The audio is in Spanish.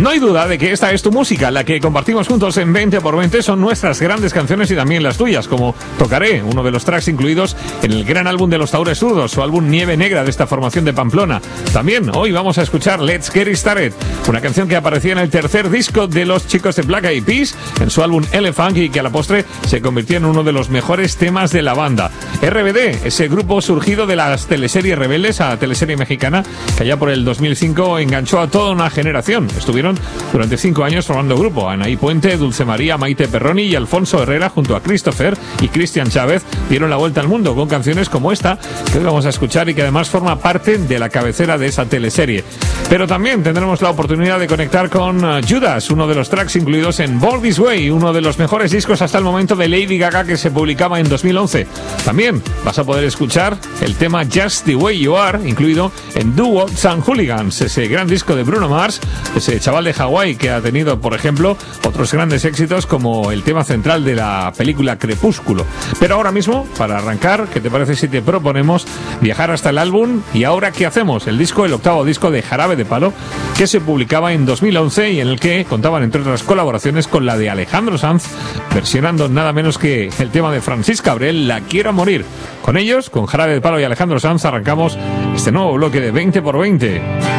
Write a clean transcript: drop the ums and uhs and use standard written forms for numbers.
No hay duda de que esta es tu música, la que compartimos juntos en 20x20. Son nuestras grandes canciones y también las tuyas, como Tocaré, uno de los tracks incluidos en el gran álbum de Los Taúres Zurdos, su álbum Nieve Negra de esta formación de Pamplona. También hoy vamos a escuchar Let's Get It Started, una canción que aparecía en el tercer disco de los chicos de Black Eyed Peas, en su álbum Elephant, y que a la postre se convirtió en uno de los mejores temas de la banda. RBD, ese grupo surgido de las teleseries Rebeldes, a teleserie mexicana, que allá por el 2005 enganchó a toda una generación. Estuvieron durante 5 años formando grupo. Anaí Puente, Dulce María, Maite Perroni y Alfonso Herrera, junto a Christopher y Cristian Chávez, dieron la vuelta al mundo con canciones como esta, que hoy vamos a escuchar y que además forma parte de la cabecera de esa teleserie. Pero también tendremos la oportunidad de conectar con Judas, uno de los tracks incluidos en Born This Way, uno de los mejores discos hasta el momento de Lady Gaga, que se publicaba en 2011. También vas a poder escuchar el tema Just The Way You Are, incluido en Do Wops and Hooligans, ese gran disco de Bruno Mars, ese chaval de Hawái que ha tenido, por ejemplo, otros grandes éxitos como el tema central de la película Crepúsculo. Pero ahora mismo, para arrancar, ¿qué te parece si te proponemos viajar hasta el álbum Y Ahora ¿Qué Hacemos? El disco, el octavo disco de Jarabe de Palo, que se publicaba en 2011 y en el que contaban, entre otras colaboraciones, con la de Alejandro Sanz, versionando nada menos que el tema de Francis Cabrel, La Quiero Morir. Con ellos, con Jarabe de Palo y Alejandro Sanz, arrancamos este nuevo bloque de 20x20.